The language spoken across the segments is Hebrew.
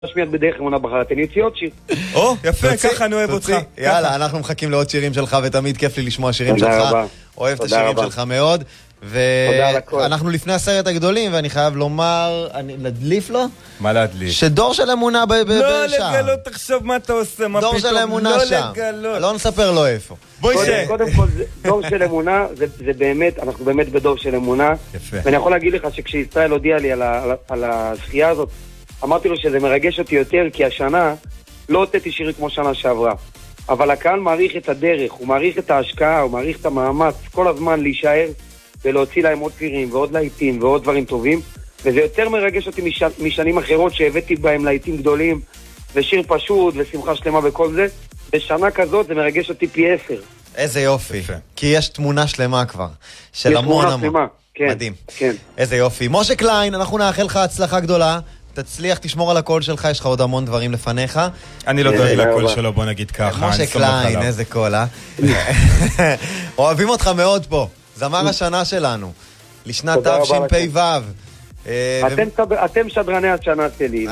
משמיע בדרך אמונה בחרתי, אני אוציא עוד שיר. או, יפה, ככה אני אוהב אותך. יאללה, אנחנו מחכים לעוד שירים שלך, ותמיד כיף לי לשמוע שירים שלך. אוהב את השירים שלך מאוד. ואנחנו לפני הסרט הגדולים, ואני חייב לומר, להדליף לו? מה להדליף? שדור של אמונה בשם. לא לגלות, תחשוב מה אתה עושה, מה פתאום. דור של אמונה שם. לא נספר לו איפה. קודם כל, דור של אמונה, זה באמת, אנחנו באמת בדור של אמונה. ואני יכול להגיד לך שכשישראל הודיע לי על הזכייה הזאת, אמרתי לו שזה מרגש אותי יותר, כי השנה לא הוצאתי שירים כמו שנה שעברה. אבל הקהל מעריך את הדרך, הוא מעריך את ההשקעה, הוא מעריך את המאמץ, כל הזמן להישאר ולהוציא להם עוד שירים ועוד להיטים ועוד דברים טובים. וזה יותר מרגש אותי משנים אחרות שהבאתי בהם להיטים גדולים, ושיר פשוט ושמחה שלמה בכל זה. בשנה כזאת זה מרגש אותי פי 10. איזה יופי. כי יש תמונה שלמה כבר. של המון המון. מדהים. איזה יופי. משה קליין, אנחנו נאחל לך הצלחה גדולה. תצליח, תשמור על הקול שלך, יש לך עוד המון דברים לפניך. אני לא דואג לקול שלו, בוא נגיד ככה. משה קליין, איזה קול, אוהבים אותך מאוד פה. זמר השנה שלנו. לשנת תשפ"ו. אתם שדרני השנה שלי.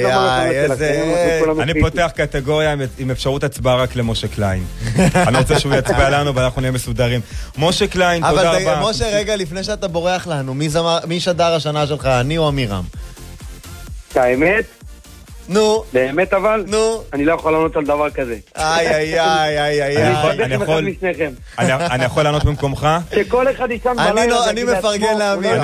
אני פותח קטגוריה עם אפשרות הצבעה רק למשה קליין. אני רוצה שהוא יצבע לנו ואנחנו נהיה מסודרים. משה קליין, תודה רבה. אבל משה, רגע לפני שאתה בורח לנו, מי שדר השנה שלך, אני או אמירם? את האמת? נו. באמת אבל? נו. אני לא יכול לענות על דבר כזה. אני יכול לענות במקומך? שכל אחד ישם בלילה. אני מפרגן לאמיר.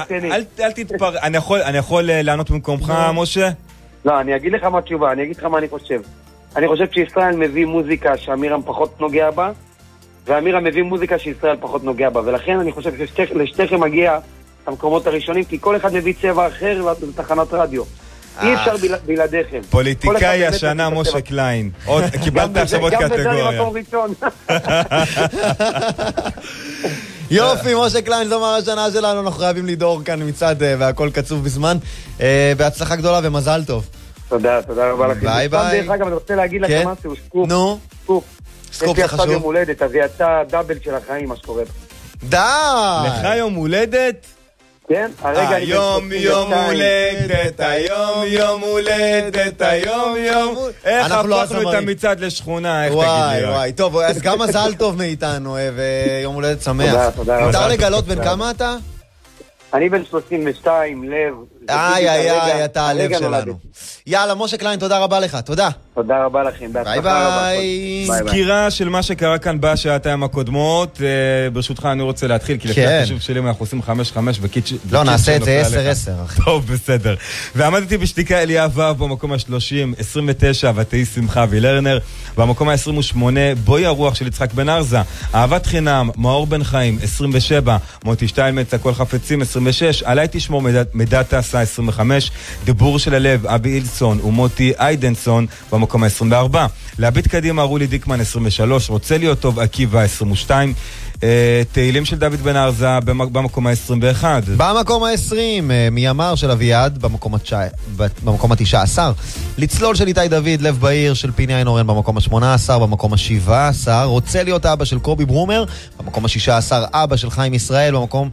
אני יכול לענות במקומך, משה? לא, אני אגיד לך מה תשובה, אני אגיד לך מה אני חושב. אני חושב שישראל מביא מוזיקה שאמירם פחות נוגע בה, ואמירם מביא מוזיקה שישראל פחות נוגע בה, ולכן אני חושב שלשתיכם מגיע המקומות הראשונים, כי כל אחד מביא צבע אחר לתחנת רדיו. אי אפשר בלעדיכם. פוליטיקאי השנה משה קליין. קיבלת עכשיו עוד קטגוריה. גם בזה מקום ראשון. יופי, משה קליין, זמר השנה שלנו, אנחנו חייבים לדור כאן מצד והכל קצוב בזמן. בהצלחה גדולה ומזל טוב. תודה רבה לכם. ביי ביי. דרך אגב, אני רוצה להגיד לכם משהו, סקופ. נו. סקופ זה חשוב. יש לי יום הולדת, אז יצא דאבל של החיים, מה שקורה. די! לך יום הולדת? כן, היום יום הולדת, היום יום הולדת, היום יום... איך הפכנו את המצעד לשכונה, איך תגיד לי? וואי, טוב, אז גם מזל טוב מאיתנו, ויום הולדת שמח. תודה. מותר לגלות בין כמה אתה? אני בן 32, לב. אתה הלב שלנו. יאללה, משה קליין, תודה רבה לך, תודה. תודה רבה לכם, ביי ביי. סקירה של מה שקרה כאן בשעתיים הקודמות. ברשותך אני רוצה להתחיל, כי לפי החישוב שלי אנחנו עושים 5-5 וקיץ' לא, נעשה את זה 10-10. טוב, בסדר. ועמדתי בשתיקה אליה ו' במקום ה-30, 29, ותהי שמחה וילרנר, במקום ה-28, בואי הרוח של יצחק בן ארזה, אהבת חינם, מאור בן חיים, 27, מוטי שטיינמץ, הכל חפצים, 26, עליי תשמור מידת תעשה, 25, דיבור של הלב, אבי אילסון ומוטי איידנסון, במקום ה-24, להביט קדימה, רולי דיקמן, 23, רוצה להיות טוב, עקיבא, 22, תהילים של דוד בן ארזה במקום ה-21. במקום ה-20, מימר של אביעד במקום ה-19, לצלול של איתי דוד, לב בעיר של פיני איינורן במקום ה-18, במקום ה-17, רוצה להיות אבא של קובי ברומר במקום ה-16, אבא של חיים ישראל במקום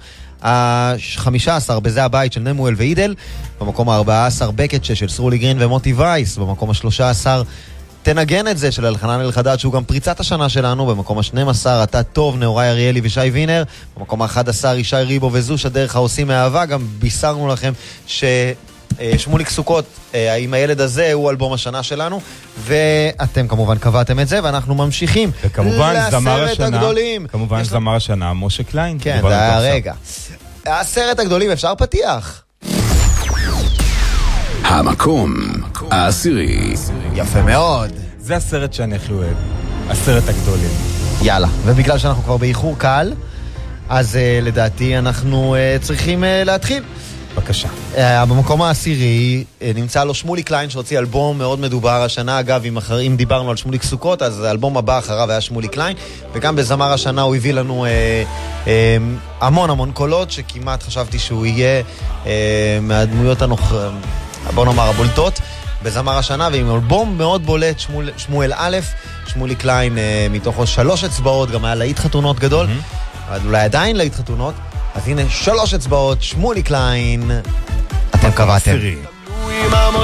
ה-15, בזה הבית של נמואל ואידל במקום ה-14, בקט של סרולי גרין ומוטי וייס במקום ה-13, תנגן את זה של אלחנן אלחדד שהוא גם פריצת השנה שלנו במקום ה-12, אתה טוב, נאורי אריאלי ושי וינר במקום ה-11, ישי ריבו וזוש הדרך העושים מאהבה. גם בישרנו לכם ששמוליק סוכות עם הילד הזה הוא אלבום השנה שלנו, ואתם כמובן קבעתם את זה, ואנחנו ממשיכים לסרט הגדולים. כמובן זמר השנה משה קליין. כן, זה היה רגע. הסרט הגדולים, אפשר פתיח? המקום העשירי. יפה מאוד. זה הסרט שאני הכי אוהב, הסרט הגדולים. יאללה, ובגלל שאנחנו כבר באיחור קל, אז לדעתי אנחנו צריכים להתחיל. בבקשה. במקום העשירי נמצא לו שמוליק קליין שהוציא אלבום מאוד מדובר השנה. אגב, אם דיברנו על שמוליק סוכות, אז האלבום הבא אחריו היה שמוליק קליין, וגם בזמר השנה הוא הביא לנו המון קולות, שכמעט חשבתי שהוא יהיה מהדמויות בוא נאמר הבולטות בזמר השנה, ועם אלבום מאוד בולט, שמואל א', שמוליק קליין מתוכו 3 אצבעות, גם היה להיט חתונות גדול, אולי עדיין להיט חתונות, אז הנה 3 אצבעות, שמוליק קליין, אתם קבעתם.